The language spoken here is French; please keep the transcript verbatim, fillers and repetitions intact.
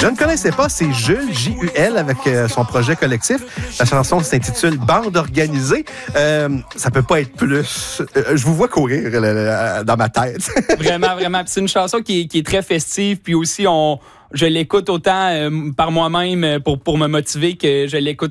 Je ne connaissais pas, c'est Jules, J U L, avec euh, son projet collectif. La chanson s'intitule Bande organisée. Euh, ça peut pas être plus. Euh, je vous vois courir là, là, dans ma tête. Vraiment, vraiment. Puis c'est une chanson qui est, qui est très festive, puis aussi on... Je l'écoute autant euh, par moi-même pour, pour me motiver que je l'écoute